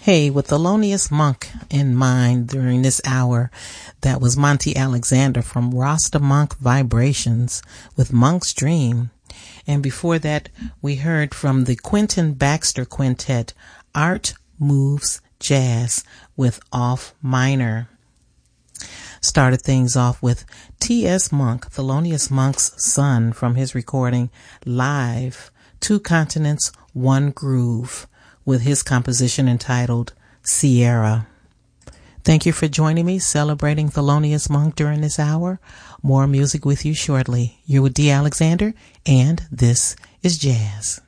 Hey, with Thelonious Monk in mind during this hour, that was Monty Alexander from Rasta Monk Vibrations with Monk's Dream. And before that, we heard from the Quentin Baxter Quintet, Art Moves Jazz with Off Minor. Started things off with T.S. Monk, Thelonious Monk's son, from his recording Live, Two Continents, One Groove, with his composition entitled Sierra. Thank you for joining me, celebrating Thelonious Monk during this hour. More music with you shortly. You're with D. Alexander, and this is Jazz.